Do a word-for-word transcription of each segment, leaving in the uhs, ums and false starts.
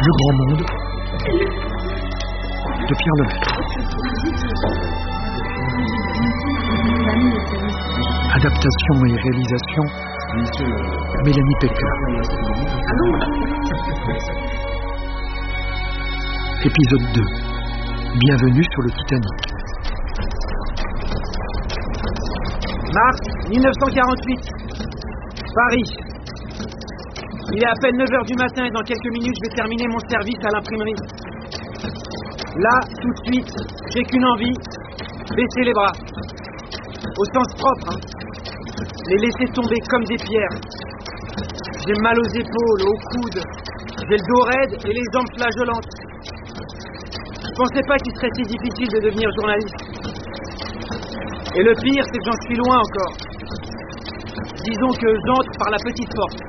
Le Grand Monde de Pierre Lemaitre. Adaptation et réalisation Mélanie Pécard. Épisode deux. Bienvenue sur le Titanic. Mars mille neuf cent quarante-huit, Paris. Il est à peine neuf heures du matin et dans quelques minutes je vais terminer mon service à l'imprimerie. Là, tout de suite, j'ai qu'une envie, baisser les bras. Au sens propre, hein. Les laisser tomber comme des pierres. J'ai mal aux épaules, aux coudes, j'ai le dos raide et les jambes flageolantes. Je pensais pas qu'il serait si difficile de devenir journaliste. Et le pire, c'est que j'en suis loin encore. Disons que j'entre par la petite porte.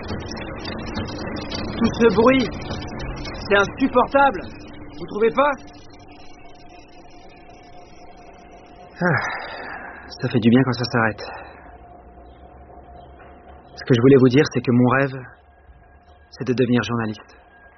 Tout ce bruit, c'est insupportable. Vous trouvez pas? Ah, ça fait du bien quand ça s'arrête. Ce que je voulais vous dire, c'est que mon rêve, c'est de devenir journaliste.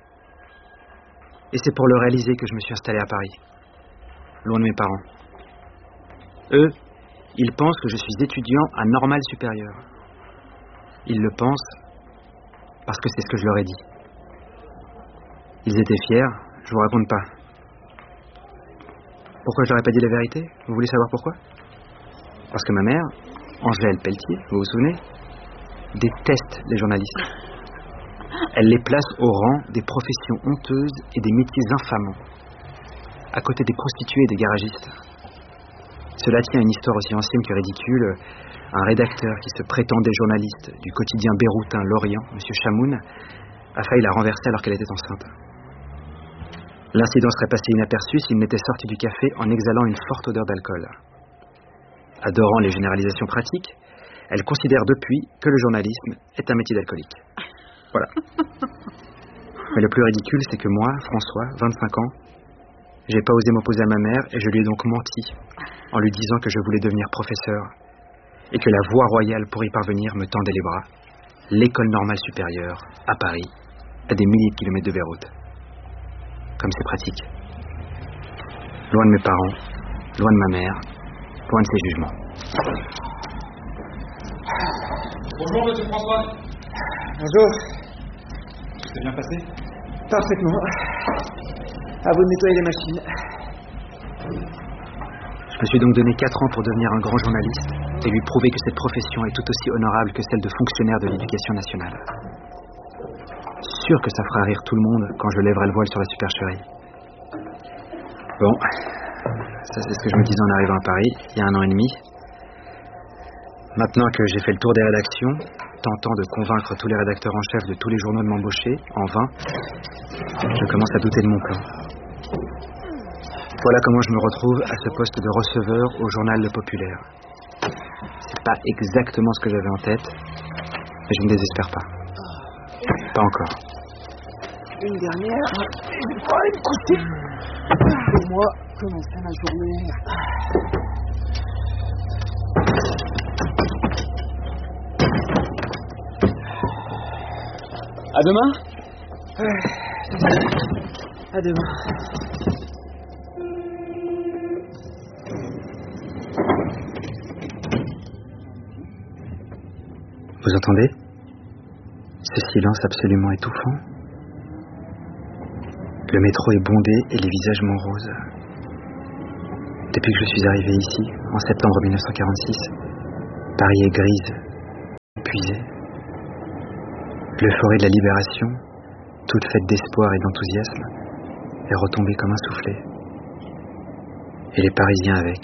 Et c'est pour le réaliser que je me suis installé à Paris, loin de mes parents. Eux, ils pensent que je suis étudiant à Normale Supérieure. Ils le pensent parce que c'est ce que je leur ai dit. Ils étaient fiers, je vous raconte pas. Pourquoi je leur ai pas dit la vérité? Vous voulez savoir pourquoi? Parce que ma mère, Angèle Pelletier, vous vous souvenez, déteste les journalistes. Elle les place au rang des professions honteuses et des métiers infamants, à côté des prostituées et des garagistes. Cela tient à une histoire aussi ancienne que ridicule. Un rédacteur qui se prétendait journaliste du quotidien béroutin L'Orient, M. Chamoun, a failli la renverser alors qu'elle était enceinte. L'incident serait passé inaperçu s'il n'était sorti du café en exhalant une forte odeur d'alcool. Adorant les généralisations pratiques, elle considère depuis que le journalisme est un métier d'alcoolique. Voilà. Mais le plus ridicule, c'est que moi, François, vingt-cinq ans, j'ai pas osé m'opposer à ma mère et je lui ai donc menti en lui disant que je voulais devenir professeur et que la voie royale pour y parvenir me tendait les bras. L'école normale supérieure, à Paris, à des milliers de kilomètres de Beyrouth. Comme c'est pratique. Loin de mes parents, loin de ma mère, loin de ses jugements. Bonjour, monsieur François. Bonjour. C'est bien passé? Parfaitement. À vous de nettoyer les machines. Je me suis donc donné quatre ans pour devenir un grand journaliste et lui prouver que cette profession est tout aussi honorable que celle de fonctionnaire de l'éducation nationale. Sûr que ça fera rire tout le monde quand je lèverai le voile sur la supercherie. Bon, ça c'est ce que je me disais en arrivant à Paris, il y a un an et demi. Maintenant que j'ai fait le tour des rédactions, tentant de convaincre tous les rédacteurs en chef de tous les journaux de m'embaucher, en vain, je commence à douter de mon plan. Voilà comment je me retrouve à ce poste de receveur au journal Le Populaire. C'est pas exactement ce que j'avais en tête, mais je ne désespère pas. Pas encore. Une dernière, et je vais aller me coucher. Pour moi, commencer ma journée. À demain? À demain. Vous entendez? Ce silence absolument étouffant. Le métro est bondé et les visages moroses. Depuis que je suis arrivé ici, en septembre mille neuf cent quarante-six, Paris est grise, épuisée. L'euphorie de la libération, toute faite d'espoir et d'enthousiasme, est retombée comme un soufflet. Et les Parisiens avec.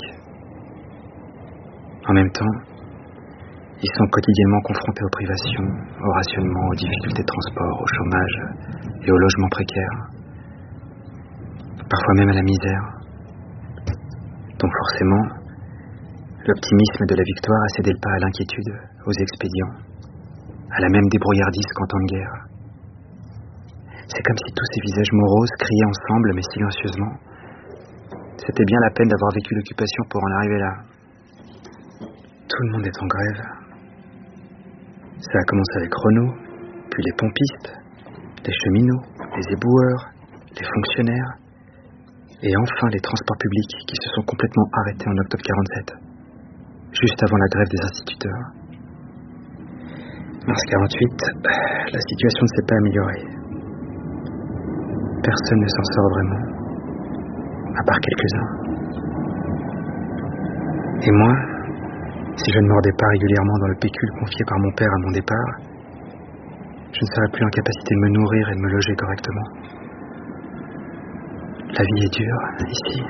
En même temps, ils sont quotidiennement confrontés aux privations, au rationnement, aux difficultés de transport, au chômage et au logement précaire. Parfois même à la misère. Donc forcément, l'optimisme de la victoire a cédé le pas à l'inquiétude, aux expédients, à la même débrouillardise qu'en temps de guerre. C'est comme si tous ces visages moroses criaient ensemble, mais silencieusement. C'était bien la peine d'avoir vécu l'occupation pour en arriver là. Tout le monde est en grève. Ça a commencé avec Renault, puis les pompistes, les cheminots, les éboueurs, les fonctionnaires, et enfin les transports publics qui se sont complètement arrêtés en octobre quarante-sept, juste avant la grève des instituteurs. Mars quarante-huit, la situation ne s'est pas améliorée. Personne ne s'en sort vraiment, à part quelques-uns. Et moi, si je ne mordais pas régulièrement dans le pécule confié par mon père à mon départ, je ne serais plus en capacité de me nourrir et de me loger correctement. La vie est dure, ici.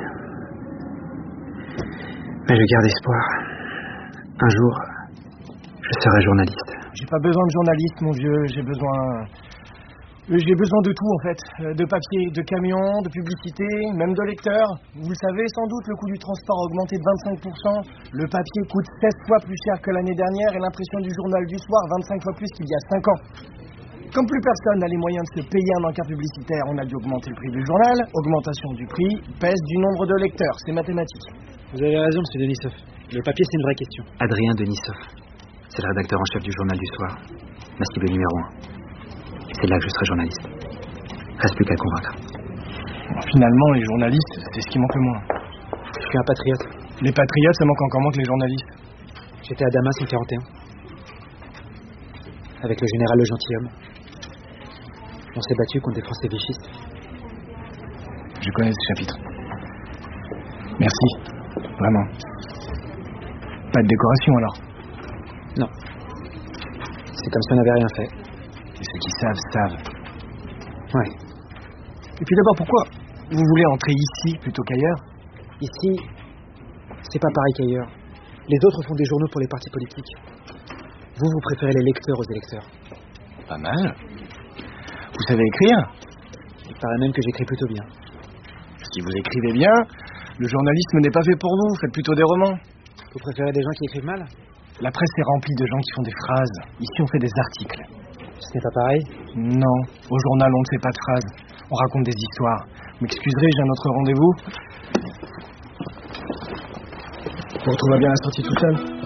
Mais je garde espoir. Un jour, je serai journaliste. J'ai pas besoin de journaliste, mon vieux. J'ai besoin... J'ai besoin de tout, en fait. De papier, de camions, de publicité, même de lecteurs. Vous le savez, sans doute, le coût du transport a augmenté de vingt-cinq pour cent. Le papier coûte seize fois plus cher que l'année dernière et l'impression du journal du soir vingt-cinq fois plus qu'il y a cinq ans. Comme plus personne n'a les moyens de se payer un encart publicitaire, on a dû augmenter le prix du journal. Augmentation du prix, baisse du nombre de lecteurs. C'est mathématique. Vous avez raison, monsieur Denisov. Le papier, c'est une vraie question. Adrien Denisov. C'est le rédacteur en chef du journal du soir. Ma cible numéro un. C'est là que je serai journaliste. Reste plus qu'à le convaincre. Bon, finalement, les journalistes, c'est ce qui manque le moins. Je suis un patriote. Les patriotes, ça manque encore moins que les journalistes. J'étais à Damas en quarante et un. Avec le général Le Gentilhomme. On s'est battu contre des Français vichistes. Je connais ce chapitre. Merci. Vraiment. Pas de décoration alors? Non. C'est comme si on n'avait rien fait. Et ceux qui savent, savent. Ouais. Et puis d'abord, pourquoi vous voulez entrer ici plutôt qu'ailleurs? Ici, c'est pas pareil qu'ailleurs. Les autres font des journaux pour les partis politiques. Vous, vous préférez les lecteurs aux électeurs. Pas mal. Vous savez écrire? Il paraît même que j'écris plutôt bien. Si vous écrivez bien, le journalisme n'est pas fait pour vous. Vous faites plutôt des romans. Vous préférez des gens qui écrivent mal? La presse est remplie de gens qui font des phrases. Ici, on fait des articles. Ce n'est pas pareil? Non. Au journal, on ne fait pas de phrases. On raconte des histoires. Vous m'excuserez, j'ai un autre rendez-vous. Vous retrouvez bien la sortie tout seul?